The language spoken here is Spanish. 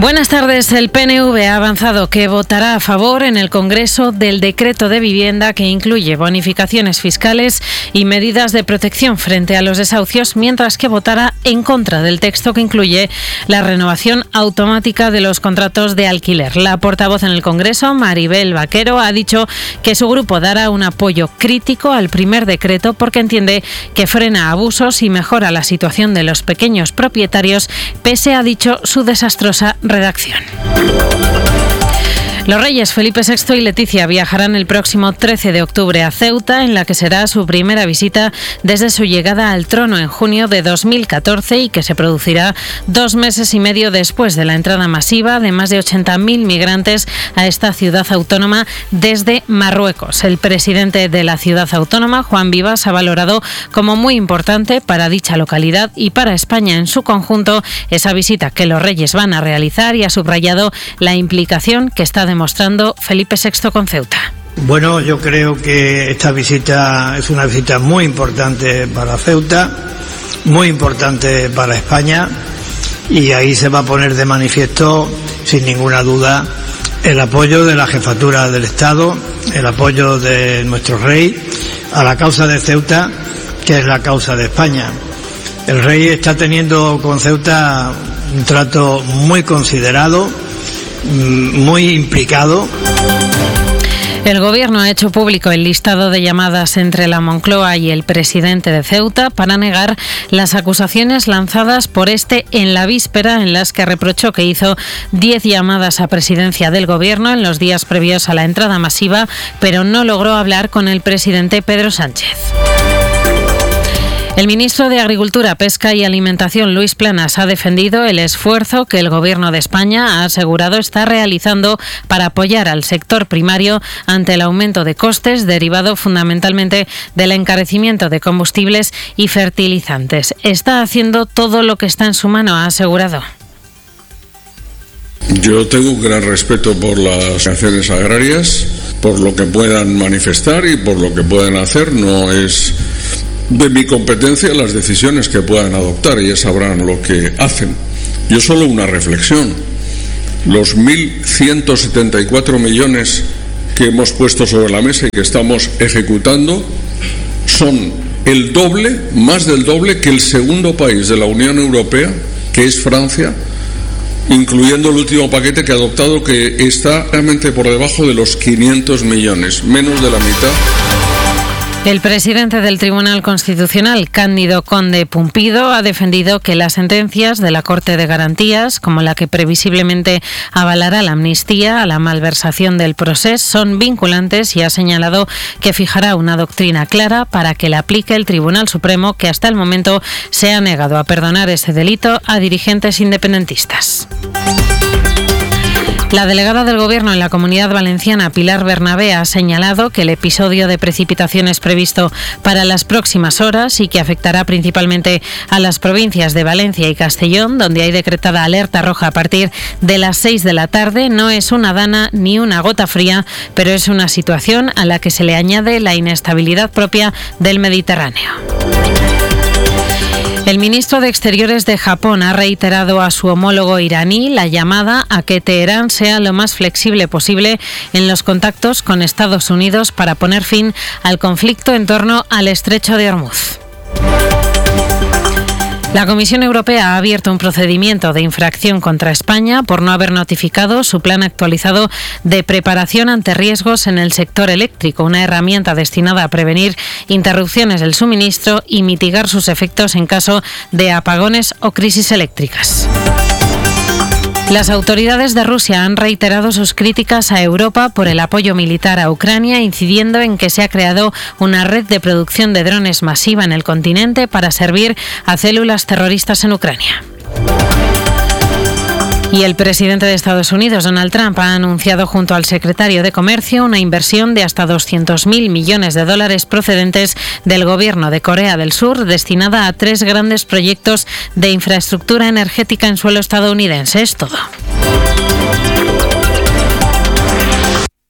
Buenas tardes. El PNV ha avanzado que votará a favor en el Congreso del decreto de vivienda que incluye bonificaciones fiscales y medidas de protección frente a los desahucios, mientras que votará en contra del texto que incluye la renovación automática de los contratos de alquiler. La portavoz en el Congreso, Maribel Vaquero, ha dicho que su grupo dará un apoyo crítico al primer decreto porque entiende que frena abusos y mejora la situación de los pequeños propietarios, pese a dicho su desastrosa redacción. Los reyes Felipe VI y Leticia viajarán el próximo 13 de octubre a Ceuta, en la que será su primera visita desde su llegada al trono en junio de 2014 y que se producirá 2 meses y medio después de la entrada masiva de más de 80.000 migrantes a esta ciudad autónoma desde Marruecos. El presidente de la ciudad autónoma, Juan Vivas, ha valorado como muy importante para dicha localidad y para España en su conjunto esa visita que los reyes van a realizar y ha subrayado la implicación que está demostrando Felipe VI con Ceuta. Bueno, yo creo que esta visita es una visita muy importante para Ceuta, muy importante para España, y ahí se va a poner de manifiesto, sin ninguna duda, el apoyo de la jefatura del Estado, el apoyo de nuestro rey a la causa de Ceuta, que es la causa de España. El rey está teniendo con Ceuta un trato muy considerado, muy implicado. El Gobierno ha hecho público el listado de llamadas entre la Moncloa y el presidente de Ceuta para negar las acusaciones lanzadas por este en la víspera, en las que reprochó que hizo 10 llamadas a presidencia del Gobierno en los días previos a la entrada masiva, pero no logró hablar con el presidente Pedro Sánchez. El ministro de Agricultura, Pesca y Alimentación, Luis Planas, ha defendido el esfuerzo que el Gobierno de España ha asegurado está realizando para apoyar al sector primario ante el aumento de costes derivado fundamentalmente del encarecimiento de combustibles y fertilizantes. Está haciendo todo lo que está en su mano, ha asegurado. Yo tengo un gran respeto por las asociaciones agrarias, por lo que puedan manifestar y por lo que puedan hacer. No es de mi competencia las decisiones que puedan adoptar, y ellas sabrán lo que hacen. Yo solo una reflexión: los 1.174 millones que hemos puesto sobre la mesa y que estamos ejecutando son el doble, más del doble que el segundo país de la Unión Europea, que es Francia, incluyendo el último paquete que ha adoptado, que está realmente por debajo de los 500 millones, menos de la mitad. El presidente del Tribunal Constitucional, Cándido Conde Pumpido, ha defendido que las sentencias de la Corte de Garantías, como la que previsiblemente avalará la amnistía a la malversación del Procés, son vinculantes y ha señalado que fijará una doctrina clara para que la aplique el Tribunal Supremo, que hasta el momento se ha negado a perdonar ese delito a dirigentes independentistas. La delegada del Gobierno en la Comunidad Valenciana, Pilar Bernabé, ha señalado que el episodio de precipitaciones previsto para las próximas horas y que afectará principalmente a las provincias de Valencia y Castellón, donde hay decretada alerta roja a partir de las 6 de la tarde, no es una dana ni una gota fría, pero es una situación a la que se le añade la inestabilidad propia del Mediterráneo. El ministro de Exteriores de Japón ha reiterado a su homólogo iraní la llamada a que Teherán sea lo más flexible posible en los contactos con Estados Unidos para poner fin al conflicto en torno al Estrecho de Hormuz. La Comisión Europea ha abierto un procedimiento de infracción contra España por no haber notificado su plan actualizado de preparación ante riesgos en el sector eléctrico, una herramienta destinada a prevenir interrupciones del suministro y mitigar sus efectos en caso de apagones o crisis eléctricas. Las autoridades de Rusia han reiterado sus críticas a Europa por el apoyo militar a Ucrania, incidiendo en que se ha creado una red de producción de drones masiva en el continente para servir a células terroristas en Ucrania. Y el presidente de Estados Unidos, Donald Trump, ha anunciado junto al secretario de Comercio una inversión de hasta $200.000 millones procedentes del gobierno de Corea del Sur, destinada a 3 grandes proyectos de infraestructura energética en suelo estadounidense. Es todo.